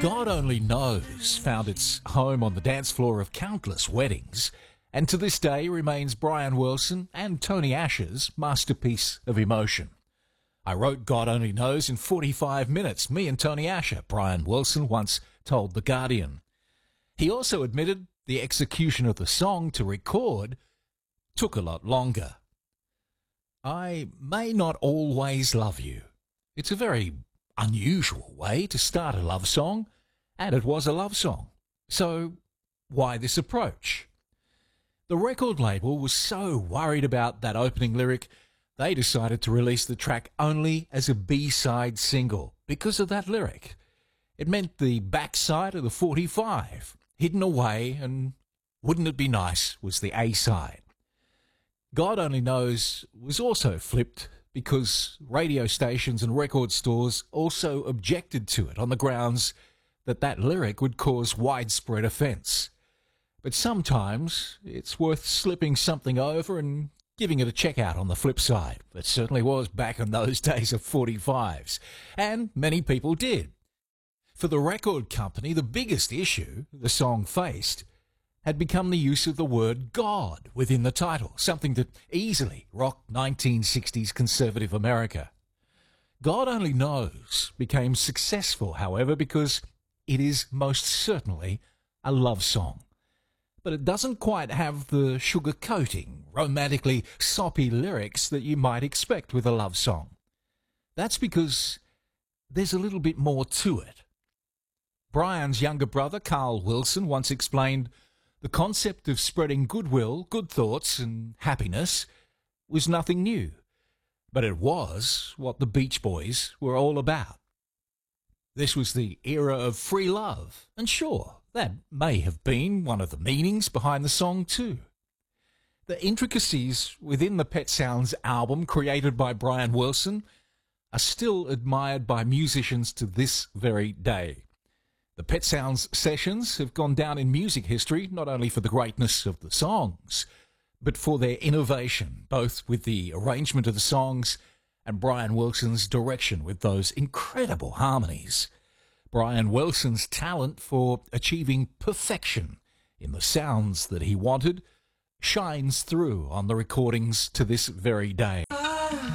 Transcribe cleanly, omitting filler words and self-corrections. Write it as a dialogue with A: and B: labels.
A: God Only Knows found its home on the dance floor of countless weddings, and to this day remains Brian Wilson and Tony Asher's masterpiece of emotion. I wrote God Only Knows in 45 minutes, me and Tony Asher, Brian Wilson once told The Guardian. He also admitted the execution of the song to record took a lot longer. I may not always love you. It's a very unusual way to start a love song, and it was a love song. So why this approach? The record label was so worried about that opening lyric, they decided to release the track only as a B-side single because of that lyric. It meant the backside of the 45, hidden away, and Wouldn't It Be Nice was the A-side. God Only Knows was also flipped because radio stations and record stores also objected to it on the grounds that that lyric would cause widespread offence. But sometimes it's worth slipping something over and giving it a check out on the flip side. It certainly was back in those days of 45s, and many people did. For the record company, the biggest issue the song faced had become the use of the word God within the title, something that easily rocked 1960s conservative America. God Only Knows became successful, however, because it is most certainly a love song. But it doesn't quite have the sugar-coating, romantically soppy lyrics that you might expect with a love song. That's because there's a little bit more to it. Brian's younger brother, Carl Wilson, once explained, the concept of spreading goodwill, good thoughts, and happiness was nothing new, but it was what the Beach Boys were all about. This was the era of free love, and sure, that may have been one of the meanings behind the song too. The intricacies within the Pet Sounds album created by Brian Wilson are still admired by musicians to this very day. The Pet Sounds sessions have gone down in music history not only for the greatness of the songs, but for their innovation, both with the arrangement of the songs and Brian Wilson's direction with those incredible harmonies. Brian Wilson's talent for achieving perfection in the sounds that he wanted shines through on the recordings to this very day.